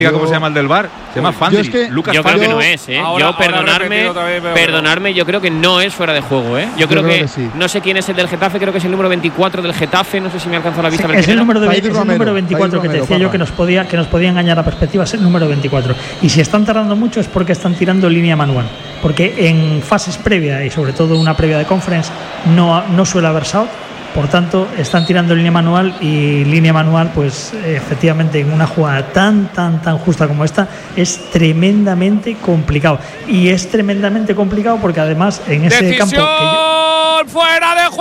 ¿Cómo se llama el del VAR? Se llama Fandri. Lucas yo creo que no es, ¿eh? Perdonadme, yo creo que no es fuera de juego, ¿eh? Yo creo que sí. No sé quién es el del Getafe, creo que es el número 24 del Getafe, no sé si me alcanza la vista. Sí, es el número 24 que te decía yo que nos podía engañar la perspectiva, es el número 24. Y si están tardando mucho es porque están tirando línea manual, porque en fases previas y sobre todo una previa de conference no suele haber SAUT. Por tanto, están tirando línea manual y línea manual, pues efectivamente en una jugada tan justa como esta es tremendamente complicado. Y es tremendamente complicado porque además en ese campo ¡fuera de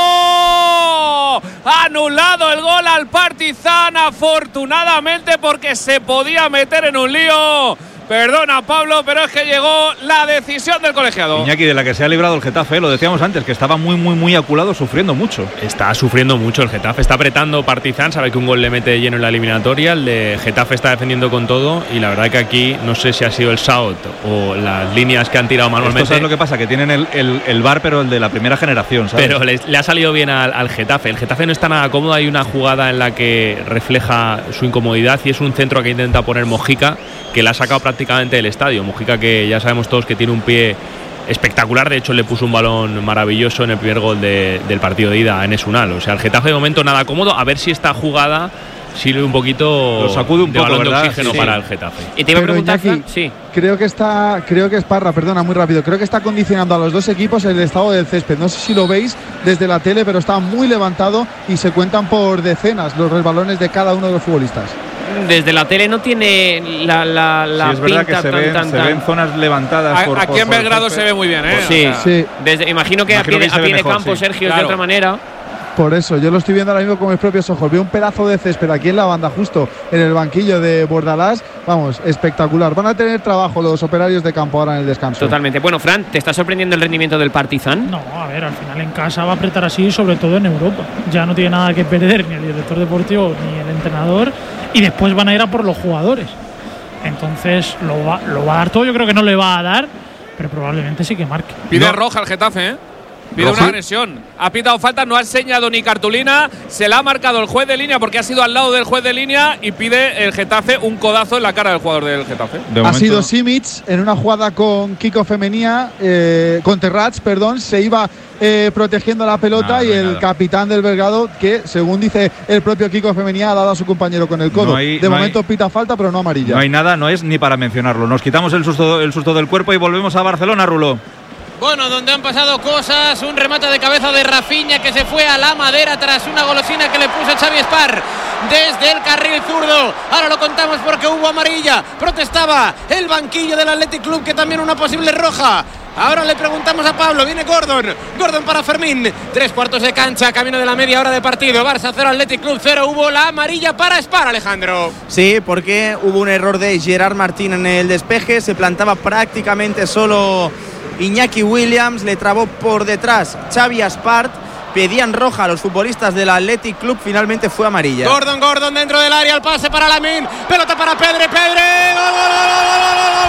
juego! Anulado el gol al Partizan, afortunadamente, porque se podía meter en un lío. Perdona, Pablo, pero es que llegó la decisión del colegiado. Iñaki, de la que se ha librado el Getafe, lo decíamos antes, que estaba muy aculado, sufriendo mucho. Está sufriendo mucho el Getafe, está apretando Partizan, sabe que un gol le mete de lleno en la eliminatoria, el de Getafe está defendiendo con todo y la verdad que aquí no sé si ha sido el SAUT o las líneas que han tirado manualmente. Esto, ¿sabes lo que pasa? Que tienen el VAR, pero el de la primera generación, ¿sabes? Pero le ha salido bien al Getafe. El Getafe no está nada cómodo, hay una jugada en la que refleja su incomodidad y es un centro que intenta poner Mojica, que la ha sacado prácticamente del estadio. Mojica, que ya sabemos todos que tiene un pie espectacular, de hecho le puso un balón maravilloso en el primer gol del partido de ida en Esunal. O sea, el Getafe de momento nada cómodo, a ver si esta jugada sirve un poquito, lo sacude un de poco, balón ¿verdad? de oxígeno, Sí. para el Getafe. Y te iba a preguntar, Iñaki, sí. Creo que es Parra, perdona, muy rápido. Creo que está condicionando a los dos equipos el estado del césped. No sé si lo veis desde la tele, pero está muy levantado y se cuentan por decenas los resbalones de cada uno de los futbolistas. Desde la tele no tiene la sí, es verdad pinta que se ven zonas levantadas. Aquí en Belgrado se ve muy bien, ¿eh? Sí, o sea, sí. Imagino que a pie de mejor, campo, sí. Sergio, Claro. es de otra manera. Por eso, yo lo estoy viendo ahora mismo con mis propios ojos. Veo un pedazo de césped aquí en la banda, justo en el banquillo de Bordalás. Vamos, espectacular. Van a tener trabajo los operarios de campo ahora en el descanso. Totalmente. Bueno, Fran, ¿te está sorprendiendo el rendimiento del Partizan? No, a ver, al final en casa va a apretar así, sobre todo en Europa. Ya no tiene nada que perder ni el director deportivo ni el entrenador, y después van a ir a por los jugadores. Entonces lo va a dar todo. Yo creo que no le va a dar, pero probablemente sí que marque. Pide roja al Getafe, ¿eh? Pide una agresión. Ha pitado falta, no ha enseñado ni cartulina. Se la ha marcado el juez de línea porque ha sido al lado del juez de línea y pide el Getafe un codazo en la cara del jugador del Getafe. Ha sido Simic en una jugada con Kiko Femenía, con Terrats, perdón, se iba protegiendo la pelota y el capitán del Belgrado, que según dice el propio Kiko Femenía, ha dado a su compañero con el codo. De momento pita falta, pero no amarilla. No hay nada, no es ni para mencionarlo. Nos quitamos el susto del cuerpo y volvemos a Barcelona, Rulo. Bueno, donde han pasado cosas, un remate de cabeza de Rafinha que se fue a la madera tras una golosina que le puso Xavi Espar desde el carril zurdo. Ahora lo contamos porque hubo amarilla, protestaba el banquillo del Athletic Club, que también una posible roja. Ahora le preguntamos a Pablo, viene Gordon para Fermín, 3/4 de cancha, camino de la media hora de partido. Barça 0, Athletic Club 0, hubo la amarilla para Espar, Alejandro. Sí, porque hubo un error de Gerard Martín en el despeje, se plantaba prácticamente solo Iñaki Williams, le trabó por detrás Xavi Aspart, pedían roja a los futbolistas del Athletic Club, finalmente fue amarilla. Gordon dentro del área, el pase para Lamine, pelota para Pedre, gol,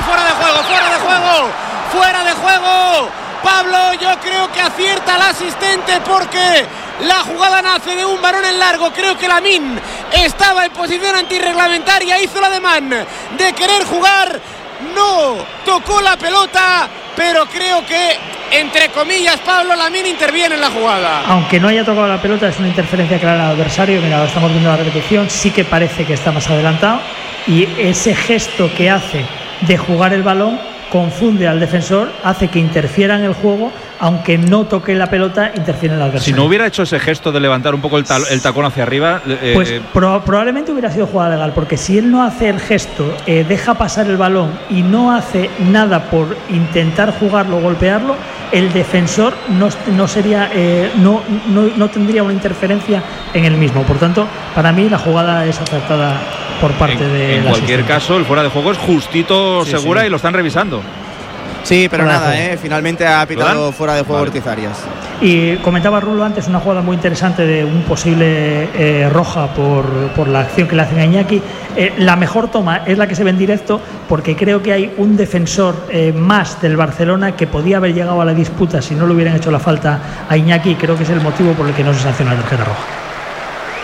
fuera de juego. Pablo, yo creo que acierta el asistente porque la jugada nace de un balón en largo. Creo que Lamine estaba en posición antirreglamentaria, hizo el ademán de querer jugar, no tocó la pelota, pero creo que, entre comillas, Pablo, Lamine interviene en la jugada. Aunque no haya tocado la pelota, es una interferencia clara al adversario. Mira, estamos viendo la repetición, sí que parece que está más adelantado, y ese gesto que hace de jugar el balón confunde al defensor, hace que interfiera en el juego, aunque no toque la pelota, interfiere en el adversario. Si no hubiera hecho ese gesto de levantar un poco el tacón hacia arriba, pues probablemente hubiera sido jugada legal, porque si él no hace el gesto, deja pasar el balón y no hace nada por intentar jugarlo, golpearlo, el defensor no tendría una interferencia en el mismo. Por tanto, para mí la jugada es acertada por parte de. En cualquier caso, el fuera de juego es justito, segura, y lo están revisando. Sí, pero nada, finalmente ha pitado fuera de juego Ortiz Arias. Y comentaba Rulo antes una jugada muy interesante de un posible roja por la acción que le hacen a Iñaki. La mejor toma es la que se ve en directo, porque creo que hay un defensor más del Barcelona que podía haber llegado a la disputa si no le hubieran hecho la falta a Iñaki, y creo que es el motivo por el que no se sanciona la tarjeta roja.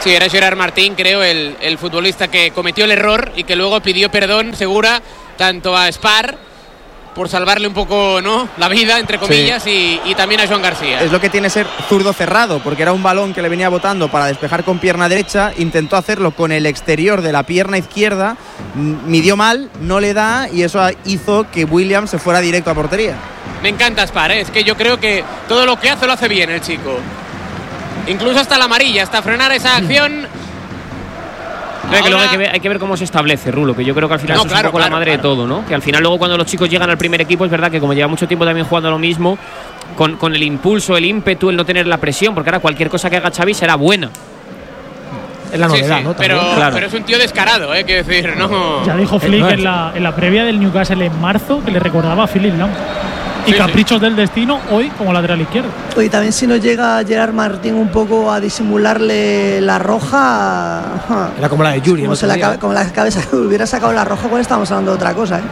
Sí, era Gerard Martín, creo, el futbolista que cometió el error y que luego pidió perdón, Segura, tanto a Spar por salvarle un poco, ¿no?, la vida, entre comillas, sí. y también a Joan García. Es lo que tiene ser zurdo cerrado, porque era un balón que le venía botando para despejar con pierna derecha, intentó hacerlo con el exterior de la pierna izquierda, midió mal, no le da, y eso hizo que Williams se fuera directo a portería. Me encanta Spar, es que yo creo que todo lo que hace lo hace bien el chico. Incluso hasta la amarilla, hasta frenar esa acción. Creo que luego hay que ver cómo se establece, Rulo, que yo creo que al final es un poco la madre de todo, ¿no? Que al final luego cuando los chicos llegan al primer equipo es verdad que como lleva mucho tiempo también jugando lo mismo, con el impulso, el ímpetu, el no tener la presión, porque ahora cualquier cosa que haga Xavi será buena. Es la novedad, sí, ¿no? Pero es un tío descarado, quiero decir, no. Ya dijo Flick en la previa del Newcastle en marzo que le recordaba a Philipp Lahm. Y caprichos del destino hoy como lateral izquierdo. Oye, también si nos llega Gerard Martín un poco a disimularle la roja. Era como la de Yuri, como, como la cabeza que hubiera sacado la roja, pues estábamos hablando de otra cosa,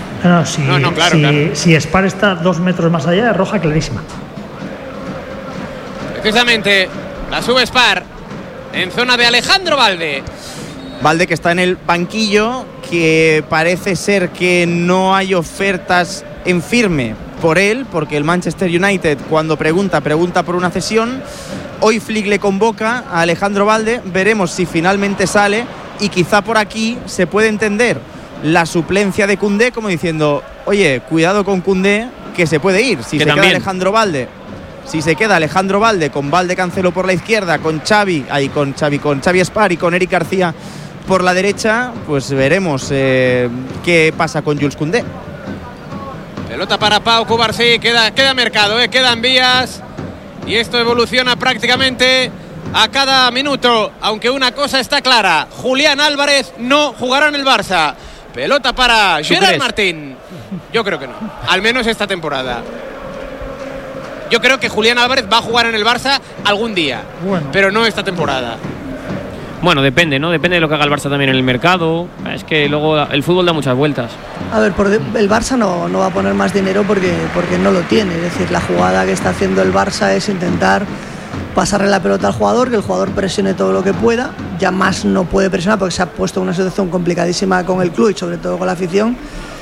Si Spar está 2 metros más allá, es roja clarísima. Precisamente la sube Spar en zona de Alejandro Balde. Balde que está en el banquillo, que parece ser que no hay ofertas en firme por él, porque el Manchester United cuando pregunta por una cesión. Hoy Flick le convoca a Alejandro Balde, veremos si finalmente sale, y quizá por aquí se puede entender la suplencia de Koundé como diciendo, oye, cuidado con Koundé, que se puede ir, si se queda Alejandro Balde. Si se queda Alejandro Balde con Balde Cancelo por la izquierda, con Xavi Spar y con Eric García por la derecha, pues veremos qué pasa con Jules Koundé. Pelota para Pau Cubarsí, queda mercado, quedan vías y esto evoluciona prácticamente a cada minuto, aunque una cosa está clara, Julián Álvarez no jugará en el Barça. Pelota para Gerard Martín. Yo creo que no, al menos esta temporada. Yo creo que Julián Álvarez va a jugar en el Barça algún día, pero no esta temporada. Bueno, depende, ¿no? Depende de lo que haga el Barça también en el mercado. Es que luego el fútbol da muchas vueltas. A ver, el Barça no va a poner más dinero porque no lo tiene. Es decir, la jugada que está haciendo el Barça es intentar pasarle la pelota al jugador, que el jugador presione todo lo que pueda. Ya más no puede presionar porque se ha puesto en una situación complicadísima con el club y sobre todo con la afición.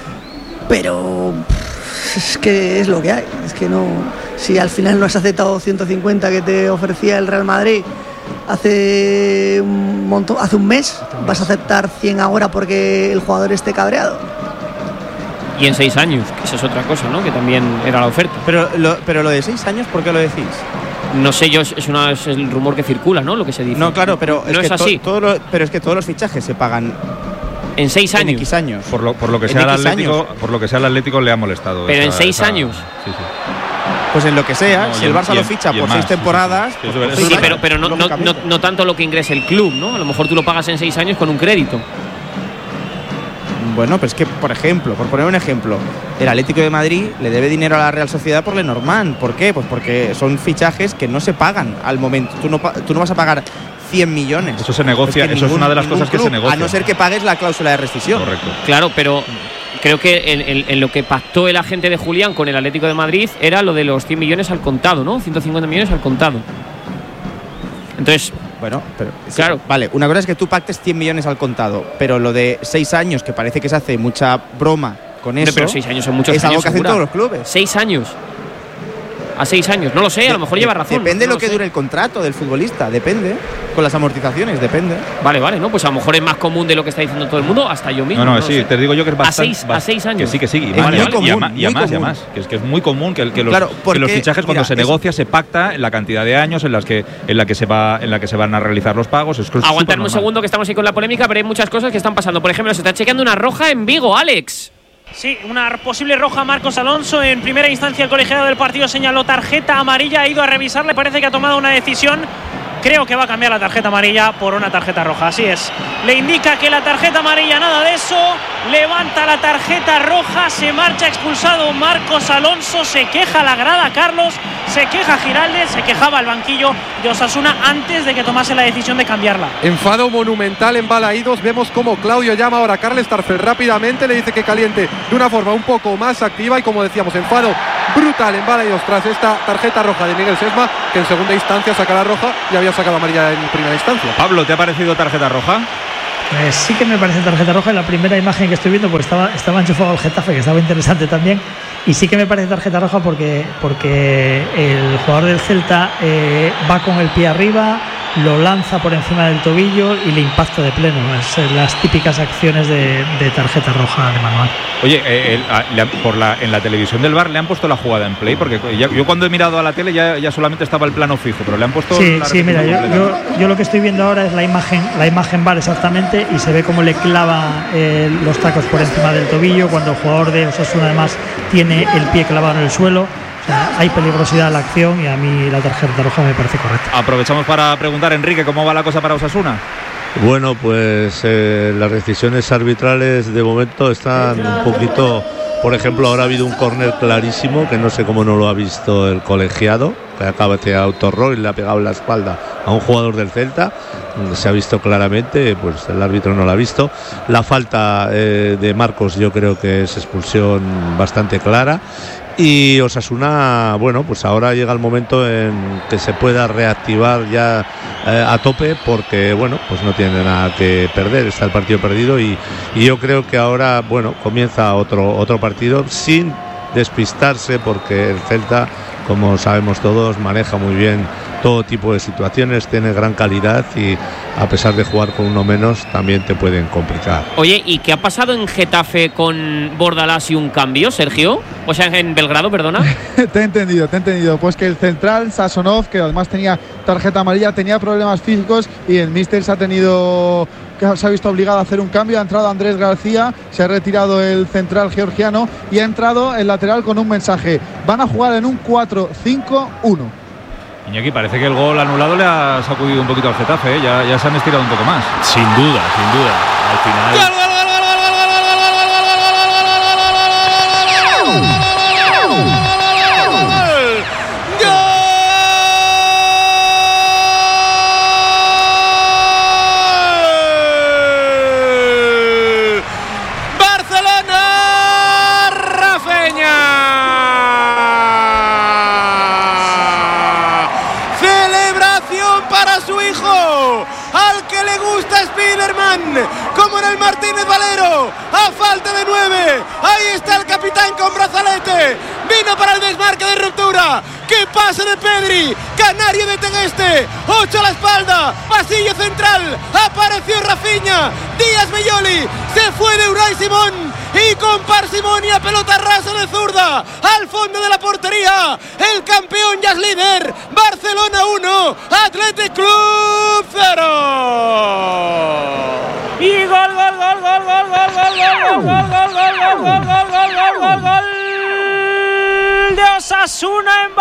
Pero es que es lo que hay. Es que no. Si al final no has aceptado 150 que te ofrecía el Real Madrid hace un mes, vas a aceptar 100 ahora porque el jugador esté cabreado. Y en 6 años, que esa es otra cosa, ¿no? Que también era la oferta. Pero lo de 6 años, ¿por qué lo decís? No sé yo, es el rumor que circula, ¿no? Lo que se dice. No, claro, pero no es así. Pero es que todos los fichajes se pagan en 6 años. En X años. Por lo que sea el Atlético le ha molestado. Pero en 6 años. Sí. Pues en lo que sea, si el Barça lo ficha por 6 temporadas. Sí, pero no tanto lo que ingrese el club, ¿no? A lo mejor tú lo pagas en 6 años con un crédito. Bueno, pues que, por ejemplo, por poner un ejemplo, el Atlético de Madrid le debe dinero a la Real Sociedad por Lenormand. ¿Por qué? Pues porque son fichajes que no se pagan al momento. Tú no vas a pagar 100 millones. Eso se negocia, eso es una de las cosas que se negocia. A no ser que pagues la cláusula de rescisión. Correcto. Claro, pero creo que en lo que pactó el agente de Julián con el Atlético de Madrid era lo de los 100 millones al contado, ¿no? 150 millones al contado. Entonces, bueno, pero claro. Vale, una cosa es que tú pactes 100 millones al contado, pero lo de 6 años, que parece que se hace mucha broma con eso. Pero 6 años son muchos años. Es algo que hacen todos los clubes. 6 años. A 6 años, no lo sé, a lo mejor lleva razón. Depende de lo que dure el contrato del futbolista, depende. Con las amortizaciones, depende. Vale, no, pues a lo mejor es más común de lo que está diciendo todo el mundo, hasta yo mismo. No, sí, te digo yo que es bastante. A 6 años. Que sí. Y además, que es muy común que los fichajes cuando se negocia se pacta en la cantidad de años en la que se van a realizar los pagos. Aguantarme un segundo que estamos ahí con la polémica, pero hay muchas cosas que están pasando. Por ejemplo, se está chequeando una roja en Vigo, Alex. Sí, una posible roja a Marcos Alonso. En primera instancia el colegiado del partido señaló tarjeta amarilla, ha ido a revisar, le parece que ha tomado una decisión. Creo que va a cambiar la tarjeta amarilla por una tarjeta roja, así es. Le indica que la tarjeta amarilla, nada de eso. Levanta la tarjeta roja, se marcha expulsado Marcos Alonso. Se queja la grada, Carlos, se queja Giraldez, se quejaba el banquillo de Osasuna antes de que tomase la decisión de cambiarla. Enfado monumental en Balaídos. Vemos cómo Claudio llama ahora a Carles Tarfel rápidamente, le dice que caliente de una forma un poco más activa y, como decíamos, enfado brutal en Balaidos tras esta tarjeta roja de Miguel Sesma, que en segunda instancia saca la roja y había sacado amarilla en primera instancia. Pablo, ¿te ha parecido tarjeta roja? Sí que me parece tarjeta roja. En la primera imagen que estoy viendo, pues estaba enchufado el Getafe, que estaba interesante también. Y sí que me parece tarjeta roja porque el jugador del Celta va con el pie arriba, lo lanza por encima del tobillo y le impacta de pleno. Es las típicas acciones de tarjeta roja de manual. Oye, en la televisión del VAR le han pusto la jugada en play, porque yo cuando he mirado a la tele ya solamente estaba el plano fijo, pero le han puesto. Sí, mira, yo lo que estoy viendo ahora es la imagen VAR exactamente, y se ve cómo le clava los tacos por encima del tobillo cuando el jugador de Osasuna además tiene el pie clavado en el suelo. O sea, hay peligrosidad en la acción y a mí la tarjeta roja me parece correcta. Aprovechamos para preguntar, Enrique, ¿cómo va la cosa para Osasuna? Bueno, pues las decisiones arbitrales de momento están un poquito. Por ejemplo, ahora ha habido un córner clarísimo que no sé cómo no lo ha visto el colegiado, que acaba de autorrol y le ha pegado en la espalda a un jugador del Celta. Se ha visto claramente, pues el árbitro no lo ha visto. La falta de Marcos yo creo que es expulsión bastante clara. Y Osasuna, bueno, pues ahora llega el momento en que se pueda reactivar ya a tope, porque bueno, pues no tiene nada que perder, está el partido perdido y yo creo que ahora, bueno, comienza otro partido sin despistarse, porque el Celta, como sabemos todos, maneja muy bien todo tipo de situaciones, tiene gran calidad y a pesar de jugar con uno menos también te pueden complicar. Oye, ¿y qué ha pasado en Getafe con Bordalás y un cambio, Sergio? O sea, en Belgrado, perdona. Te he entendido. Pues que el central, Sasonov, que además tenía tarjeta amarilla, tenía problemas físicos y el míster se ha visto obligado a hacer un cambio. Ha entrado Andrés García, se ha retirado el central georgiano y ha entrado el lateral con un mensaje. Van a jugar en un 4-5-1. Iñaki, parece que el gol anulado le ha sacudido un poquito al Getafe, ¿eh? Ya se han estirado un poco más. Sin duda. Al final. Como en el Martínez Valero, a falta de 9, ahí está el capitán con brazalete, vino para el desmarque de ruptura, que pase de Pedri, Canario de Tegueste, 8 a la espalda, pasillo central, apareció Rafinha, Díaz Melloli, se fue de Unai Simón y con parsimonia pelota rasa de zurda, al fondo de la portería, el campeón ya es líder, Barcelona 1, Athletic Club 0. Y gol de Osasuna en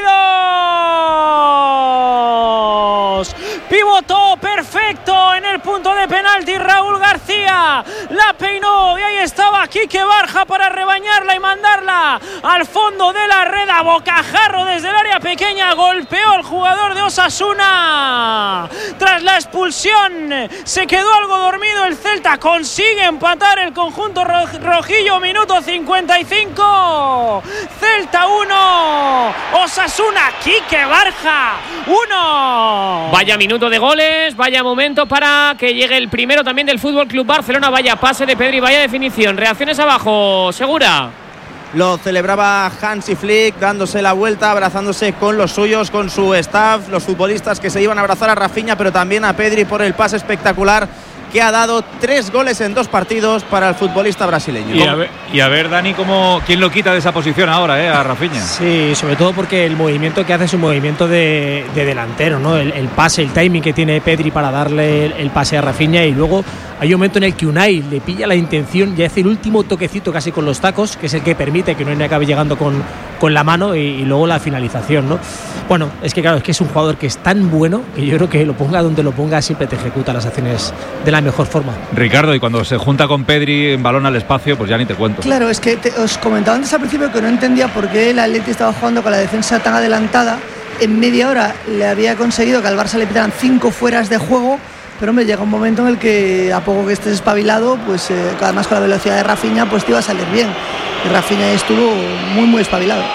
Balaídos. Pivotó perfecto en el punto de penalti Raúl García, la peinó y ahí estaba Quique Barja para rebañarla y mandarla al fondo de la red a bocajarro desde el área pequeña. Golpeó al jugador de Osasuna. Tras la expulsión se quedó algo dormido el Celta, consigue empatar el conjunto rojillo, minuto 55. Celta 1, Osasuna, Quique Barja 1. Vaya minuto de goles, vaya momento para que llegue el primero también del Fútbol Club Barcelona. Vaya pase de Pedri, vaya definición. Reacciones abajo, Segura. Lo celebraba Hansi Flick, dándose la vuelta, abrazándose con los suyos, con su staff, los futbolistas que se iban a abrazar a Rafinha, pero también a Pedri por el pase espectacular que ha dado 3 goles en 2 partidos para el futbolista brasileño. Y a ver, Dani, ¿quién lo quita de esa posición ahora, a Rafinha? Sí, sobre todo porque el movimiento que hace es un movimiento de delantero, ¿no? El pase, el timing que tiene Pedri para darle el pase a Rafinha, y luego hay un momento en el que Unai le pilla la intención y hace el último toquecito casi con los tacos, que es el que permite que Unai acabe llegando con la mano y luego la finalización, ¿no? Bueno, es que claro, es que es un jugador que es tan bueno que yo creo que lo ponga donde lo ponga siempre te ejecuta las acciones de la mejor forma. Ricardo, y cuando se junta con Pedri en balón al espacio, pues ya ni te cuento. Claro, es que os comentaba antes al principio que no entendía por qué el Atleti estaba jugando con la defensa tan adelantada. En media hora le había conseguido que al Barça le pitaran 5 fueras de juego, pero me llega un momento en el que a poco que estés espabilado, pues además con la velocidad de Rafinha, pues te iba a salir bien. Y Rafinha estuvo muy espabilado.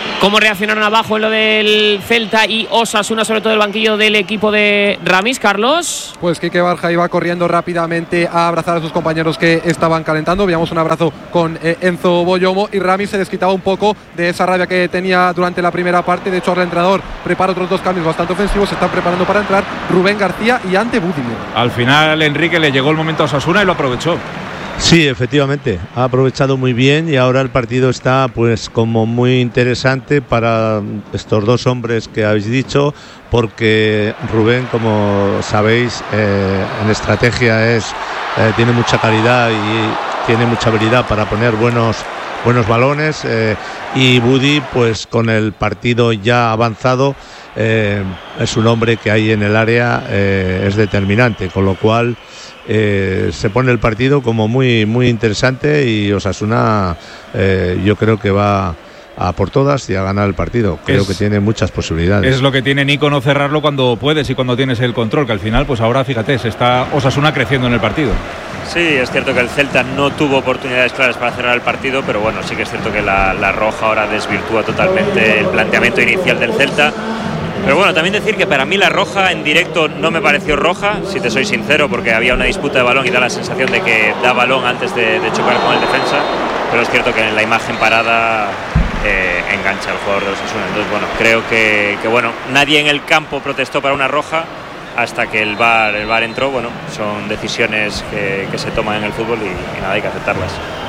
¿Cómo reaccionaron abajo en lo del Celta y Osasuna, sobre todo el banquillo del equipo de Ramis, Carlos? Pues Quique Barja iba corriendo rápidamente a abrazar a sus compañeros que estaban calentando. Veíamos un abrazo con Enzo Boyomo, y Ramis se desquitaba un poco de esa rabia que tenía durante la primera parte. De hecho, ahora el entrenador prepara otros 2 cambios bastante ofensivos. Se están preparando para entrar Rubén García y Ante Budimir. Al final, Enrique, le llegó el momento a Osasuna y lo aprovechó. Sí, efectivamente, ha aprovechado muy bien, y ahora el partido está pues como muy interesante para estos 2 hombres que habéis dicho, porque Rubén, como sabéis, en estrategia tiene mucha calidad y tiene mucha habilidad para poner buenos balones, y Budi, pues con el partido ya avanzado, es un hombre que ahí en el área es determinante, con lo cual se pone el partido como muy, muy interesante, y Osasuna yo creo que va a por todas y a ganar el partido. Creo que tiene muchas posibilidades. Es lo que tiene Nico, no cerrarlo cuando puedes y cuando tienes el control, que al final, pues ahora fíjate, se está Osasuna creciendo en el partido. Sí, es cierto que el Celta no tuvo oportunidades claras para cerrar el partido, pero bueno, sí que es cierto que la roja ahora desvirtúa totalmente el planteamiento inicial del Celta. Pero bueno, también decir que para mí la roja en directo no me pareció roja, si te soy sincero, porque había una disputa de balón y da la sensación de que da balón antes de chocar con el defensa, pero es cierto que en la imagen parada engancha al jugador de Osasuna. Entonces bueno, creo que bueno, nadie en el campo protestó para una roja hasta que el VAR entró. Bueno, son decisiones que se toman en el fútbol y nada, hay que aceptarlas.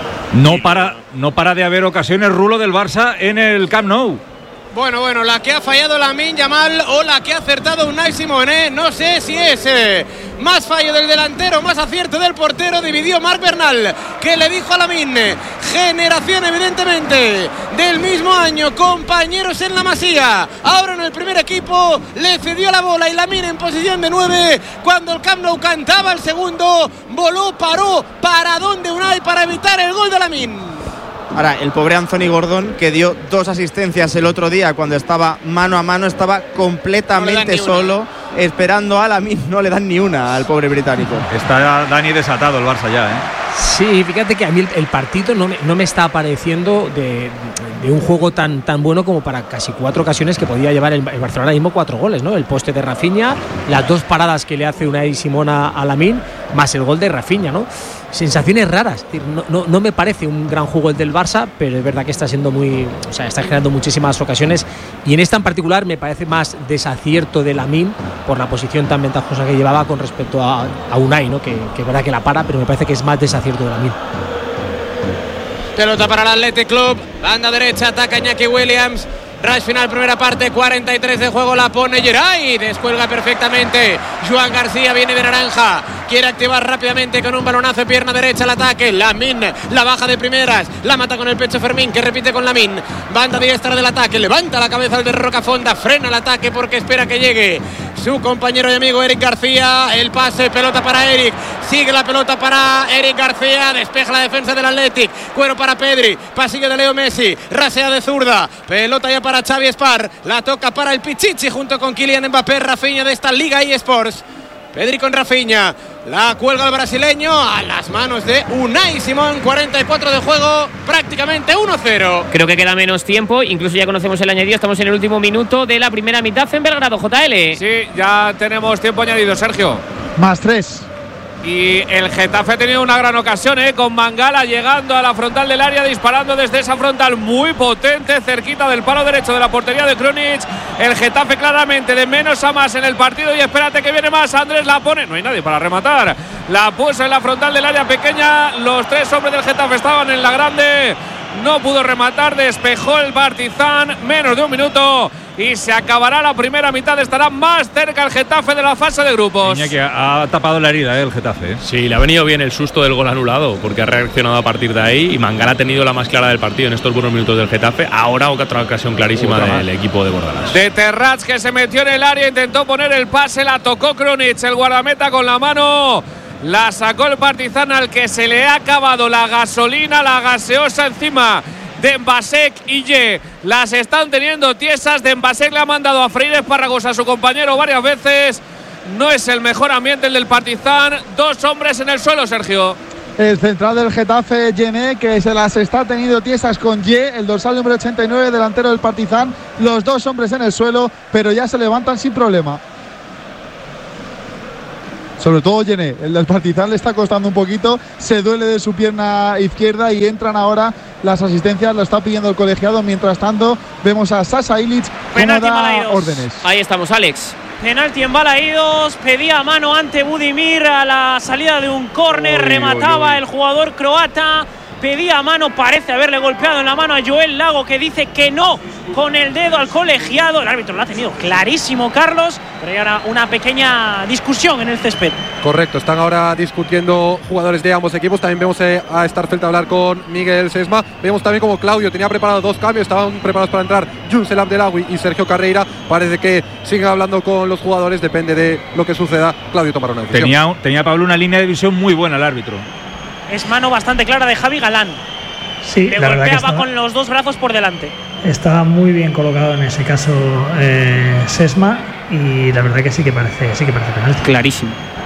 No para de haber ocasiones, Rulo, del Barça en el Camp Nou. Bueno, la que ha fallado Lamine Yamal o la que ha acertado Unai Simone, no sé si es más fallo del delantero, más acierto del portero. Dividió Marc Bernal, que le dijo a Lamine, generación evidentemente del mismo año, compañeros en la Masía, ahora en el primer equipo, le cedió la bola y Lamine en posición de 9, cuando el Camp Nou cantaba el segundo, voló, paró, para donde Unai para evitar el gol de Lamine. Ahora, el pobre Anthony Gordon, que dio 2 asistencias el otro día cuando estaba mano a mano, estaba completamente solo, esperando a Lamine, no le dan ni una al pobre británico. Está Dani desatado el Barça ya, ¿eh? Sí, fíjate que a mí el partido no me está pareciendo de un juego tan bueno como para casi 4 ocasiones que podía llevar el Barcelona ahora mismo 4 goles, ¿no? El poste de Rafinha, las 2 paradas que le hace Unai Simón a Lamine, más el gol de Rafinha, ¿no? Sensaciones raras, es decir, no me parece un gran juego el del Barça, pero es verdad que está siendo está generando muchísimas ocasiones, y en esta en particular me parece más desacierto de Lamine por la posición tan ventajosa que llevaba con respecto a Unai, ¿no? Que es verdad que la para, pero me parece que es más desacierto de Lamine. Pelota para el Athletic Club, banda derecha, ataca Iñaki Williams. Rush final, primera parte, 43 de juego, la pone Geray, descuelga perfectamente Joan García, viene de naranja, quiere activar rápidamente con un balonazo de pierna derecha el ataque, Lamine la baja de primeras, la mata con el pecho Fermín, que repite con Lamine, banda diestra del ataque, levanta la cabeza el de Rocafonda, frena el ataque porque espera que llegue su compañero y amigo Eric García, el pase, pelota para Eric, sigue la pelota para Eric García, despeja la defensa del Athletic, cuero para Pedri, pasillo de Leo Messi, rasea de zurda, pelota ya para Xavi Espar, la toca para el Pichichi junto con Kylian Mbappé, Rafinha de esta Liga eSports. Pedri con Rafinha, la cuelga el brasileño a las manos de Unai Simón, 44 de juego, prácticamente 1-0. Creo que queda menos tiempo, incluso ya conocemos el añadido, estamos en el último minuto de la primera mitad en Belgrado, JL. Sí, ya tenemos tiempo añadido, Sergio. +3. Y el Getafe ha tenido una gran ocasión, con Mangala llegando a la frontal del área, disparando desde esa frontal muy potente, cerquita del palo derecho de la portería de Krunic. El Getafe claramente de menos a más en el partido, y espérate que viene más, Andrés la pone, no hay nadie para rematar, la puso en la frontal del área pequeña, los 3 hombres del Getafe estaban en la grande, no pudo rematar, despejó el Partizan, menos de un minuto y se acabará la primera mitad, estará más cerca el Getafe de la fase de grupos. Iñaki ha tapado la herida, el Getafe. Sí, le ha venido bien el susto del gol anulado, porque ha reaccionado a partir de ahí, y Mangala ha tenido la más clara del partido en estos buenos minutos del Getafe. Ahora otra ocasión clarísima del equipo de Bordalás. De Terrats, que se metió en el área, intentó poner el pase, la tocó Krunic, el guardameta con la mano, la sacó el Partizan, al que se le ha acabado la gasolina, la gaseosa encima de Dembasek y Ye. Las están teniendo tiesas. Dembasek le ha mandado a freír espárragos a su compañero varias veces. No es el mejor ambiente el del Partizan. 2 hombres en el suelo, Sergio. el central del Getafe, Gené, que se las está teniendo tiesas con Ye, el dorsal número 89, delantero del Partizan. Los dos hombres en el suelo, pero ya se levantan sin problema. Sobre todo Gené, el del Partizan le está costando un poquito, se duele de su pierna izquierda y entran ahora las asistencias, lo está pidiendo el colegiado. Mientras tanto, vemos a Sasa Ilic cómo da órdenes. Ahí estamos, Alex. Penalti en Balaídos, pedía mano ante Budimir a la salida de un córner, remataba el jugador croata. Pedía mano, parece haberle golpeado en la mano a Joel Lago, que dice que no con el dedo al colegiado. El árbitro lo ha tenido clarísimo, Carlos, pero hay ahora una pequeña discusión en el césped. Correcto, están ahora discutiendo jugadores de ambos equipos. También vemos a Starfelt hablar con Miguel Sesma. Vemos también como Claudio tenía preparado 2 cambios, estaban preparados para entrar Junsel Abdelawi y Sergio Carreira. Parece que siguen hablando con los jugadores, depende de lo que suceda. Claudio tomará una decisión. Tenía Pablo una línea de visión muy buena el árbitro. Es mano bastante clara de Javi Galán. Sí, le golpeaba con los 2 brazos por delante. Está muy bien colocado en ese caso Sesma, y la verdad que sí que parece penalti. Clarísimo.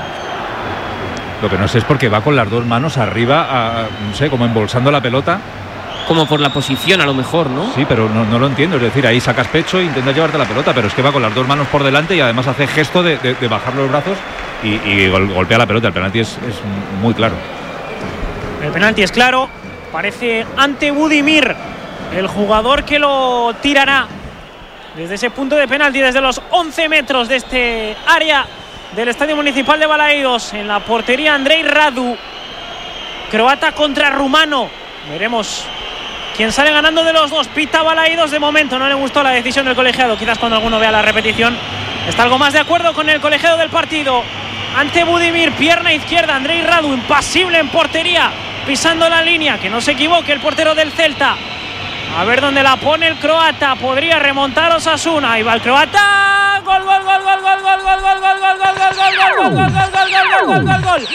Lo que no sé es porque va con las 2 manos arriba, no sé, como embolsando la pelota. Como por la posición a lo mejor, ¿no? Sí, pero no lo entiendo. Es decir, ahí sacas pecho e intentas llevarte la pelota, pero es que va con las 2 manos por delante y además hace gesto de bajar los brazos y golpea la pelota. El penalti es muy claro. El penalti es claro, parece ante Budimir, el jugador que lo tirará desde ese punto de penalti, desde los 11 metros de este área del Estadio Municipal de Balaídos. En la portería Andrei Radu, croata contra rumano. Veremos quién sale ganando de los dos. Pita Balaídos, de momento no le gustó la decisión del colegiado. Quizás cuando alguno vea la repetición está algo más de acuerdo con el colegiado del partido. Ante Budimir, pierna izquierda, Andrei Radu, impasible en portería, pisando la línea, que no se equivoque el portero del Celta. A ver dónde la pone el croata, podría remontar Osasuna. Ahí va el croata. Gol, gol, gol, gol, gol, gol, gol, gol, gol, gol, gol, gol, gol, gol, gol, gol, gol, gol, gol.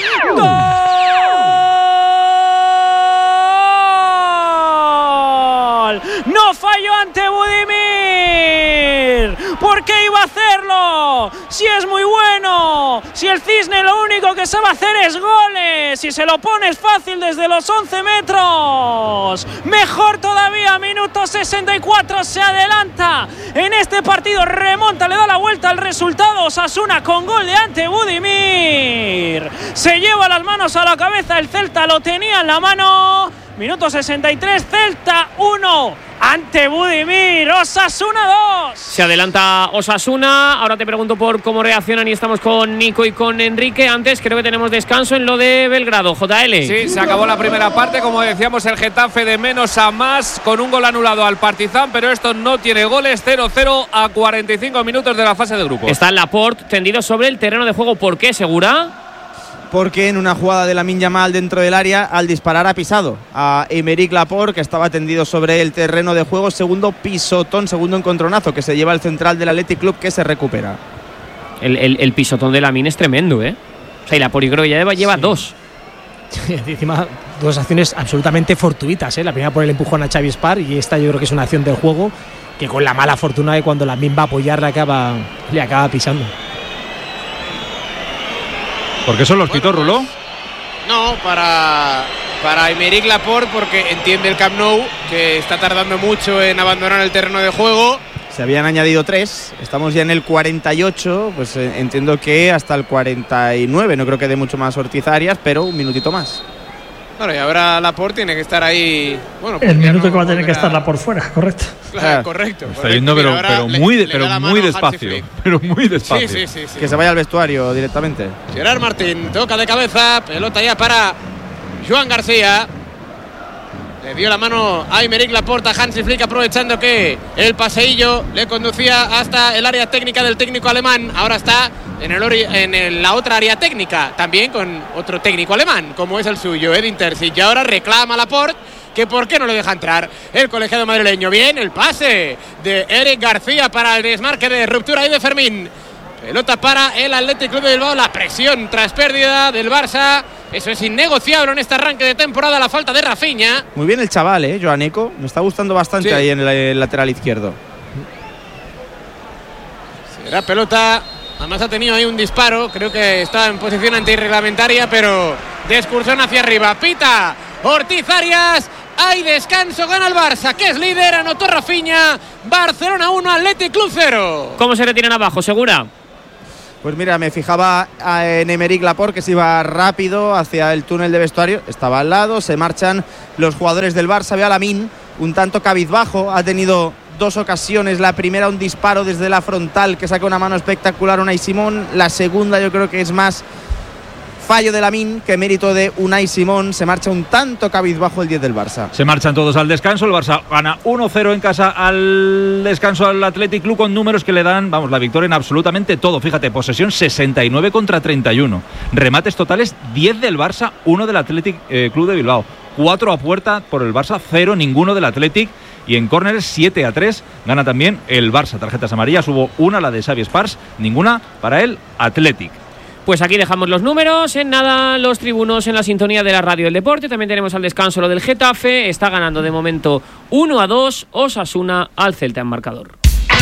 No falló ante Budimir. ¿Por qué iba a hacerlo? Si es muy bueno, si el Cisne lo único que sabe hacer es goles, si se lo pones fácil desde los 11 metros, mejor todavía. Minuto 64, se adelanta en este partido, remonta, le da la vuelta al resultado. Osasuna con gol de ante Budimir, se lleva las manos a la cabeza, el Celta lo tenía en la mano. Minuto 63, Celta 1, ante Budimir, Osasuna 2. Se adelanta Osasuna. Ahora te pregunto por cómo reaccionan y estamos con Nico y con Enrique. Antes creo que tenemos descanso en lo de Belgrado, JL. Sí, se acabó la primera parte, como decíamos, el Getafe de menos a más con un gol anulado al Partizan, pero esto no tiene goles. 0-0 a 45 minutos de la fase de grupos. Está Laporte tendido sobre el terreno de juego. ¿Por qué, Segura? Porque en una jugada de Lamine Yamal dentro del área, al disparar ha pisado a Aymeric Laporte, que estaba tendido sobre el terreno de juego. Segundo pisotón, segundo encontronazo que se lleva el central del Athletic Club, que se recupera. El pisotón de Lamine es tremendo, ¿eh? O sea, y Laporte creo que ya lleva 2. Encima, 2 acciones absolutamente fortuitas, ¿eh? La primera por el empujón a Xavi Espar, y esta yo creo que es una acción del juego que con la mala fortuna de cuando Lamine va a apoyar le acaba pisando. ¿Por qué son los pitos, Rulo? No, para Aymeric Laporte, porque entiende el Camp Nou que está tardando mucho en abandonar el terreno de juego. Se habían añadido 3, estamos ya en el 48, pues entiendo que hasta el 49, no creo que dé mucho más Ortiz Arias, pero un minutito más. Bueno, y ahora Laporte tiene que estar ahí. Bueno, el minuto que va a tener que estar por fuera, correcto. Claro, correcto. Está yendo, pero muy despacio. Pero muy despacio. Sí. Que se vaya al vestuario directamente. Gerard Martín toca de cabeza, pelota ya para Joan García. Le dio la mano a Aymeric Laporte, a Hansi Flick, aprovechando que el paseillo le conducía hasta el área técnica del técnico alemán. Ahora está en la otra área técnica, también con otro técnico alemán, como es el suyo, Edin Terzic. Y ahora reclama Laporte que por qué no le deja entrar el colegiado madrileño. Bien, el pase de Eric García para el desmarque de ruptura ahí de Fermín. Pelota para el Athletic Club de Bilbao. La presión tras pérdida del Barça. Eso es innegociable en este arranque de temporada, la falta de Rafinha. Muy bien el chaval, Joan Eco. Me está gustando bastante ahí en el lateral izquierdo. Será pelota Además ha tenido ahí un disparo, creo que estaba en posición antirreglamentaria, pero de excursión hacia arriba. Pita Ortiz Arias. Hay descanso, gana el Barça, que es líder, anotó Rafinha. Barcelona 1, Athletic Club 0. ¿Cómo se retiran abajo, Segura? Pues mira, me fijaba en Aymeric Laporte, que se iba rápido hacia el túnel de vestuario, estaba al lado, se marchan los jugadores del Barça. Veo a Lamine un tanto cabizbajo, ha tenido 2 ocasiones, la primera un disparo desde la frontal que saca una mano espectacular Unai Simón, la segunda yo creo que es más fallo de Lamine que mérito de Unai Simón. Se marcha un tanto cabizbajo el 10 del Barça. Se marchan todos al descanso. El Barça gana 1-0 en casa al descanso al Athletic Club, con números que le dan, vamos, la victoria en absolutamente todo. Fíjate, posesión 69 contra 31. Remates totales 10 del Barça, 1 del Athletic Club de Bilbao. 4 a puerta por el Barça, 0 ninguno del Athletic. Y en córneres 7-3 gana también el Barça. Tarjetas amarillas, hubo una, la de Xavi Esparz, ninguna para el Athletic. Pues aquí dejamos los números. En nada, los tribunos en la sintonía de la radio del deporte. También tenemos al descanso lo del Getafe. Está ganando de momento 1-2 Osasuna al Celta en marcador.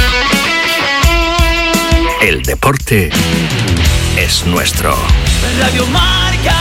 El deporte es nuestro. Radio Marca.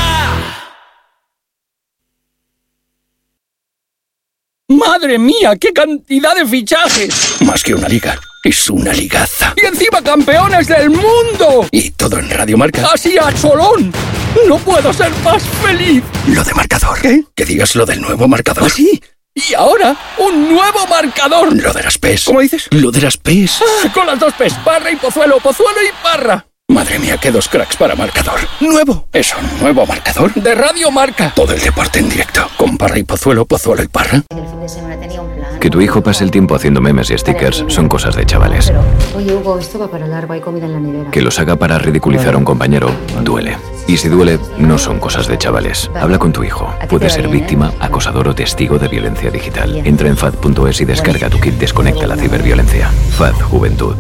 ¡Madre mía! ¡Qué cantidad de fichajes! Más que una liga, es una ligaza. ¡Y encima campeones del mundo! Y todo en Radio Marca. ¡Así a cholón! ¡No puedo ser más feliz! Lo de marcador. ¿Qué? Que digas lo del nuevo marcador. ¿Ah, sí? Y ahora, un nuevo marcador. Lo de las PES. ¿Cómo dices? Lo de las PES. Ah, con las 2 PES, Parra y Pozuelo, Pozuelo y Parra. Madre mía, qué 2 cracks para marcador. Nuevo. ¿Es un nuevo marcador? De Radio Marca. Todo el deporte en directo. Con Parra y Pozuelo, Pozuelo y Parra. El fin de semana tenía un plan. Que tu hijo pase el tiempo haciendo memes y stickers son cosas de chavales. Pero, oye, Hugo, esto va para largo, hay comida en la nevera. Que los haga para ridiculizar a un compañero duele. Y si duele, no son cosas de chavales. Habla con tu hijo. Puede ser víctima, acosador o testigo de violencia digital. Entra en FAD.es y descarga tu kit Desconecta la ciberviolencia. FAD Juventud.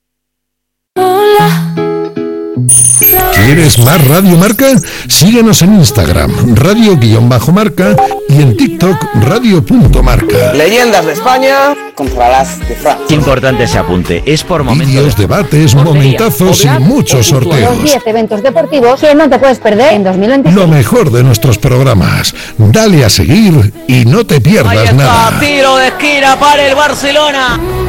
¿Quieres más Radio Marca? Síguenos en Instagram, radio_marca, y en TikTok, radio.marca. Leyendas de España contra las de Francia. Importante ese apunte, es por momentos. Vídeos, debates, momentazos y muchos sorteos. Los 10 eventos deportivos que no te puedes perder en 2026. Lo mejor de nuestros programas. Dale a seguir y no te pierdas nada. Tiro de esquina para el Barcelona.